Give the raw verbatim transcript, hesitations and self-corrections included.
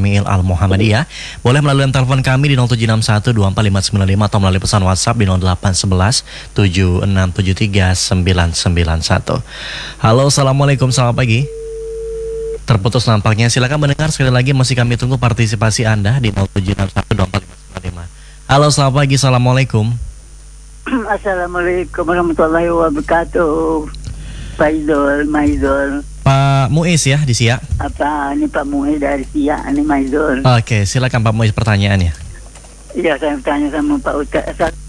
Syamil Al-Muhammadiyah. Boleh melalui telepon kami di nol tujuh enam satu dua empat lima sembilan lima atau melalui pesan WhatsApp di nol delapan satu satu tujuh enam tujuh tiga sembilan sembilan satu. Halo, Assalamualaikum, selamat pagi. Terputus nampaknya, silakan mendengar sekali lagi, masih kami tunggu partisipasi Anda di nol tujuh enam satu dua empat lima sembilan lima. Halo, selamat pagi, Assalamualaikum. Assalamualaikum warahmatullahi wabarakatuh. Pak Idol, Maidol. Pak Muiz ya di Siak. Apa ini Pak Muiz dari Siak, ini Maidol. Oke, silakan Pak Muiz pertanyaannya. Iya, saya bertanya sama Pak Ustaz.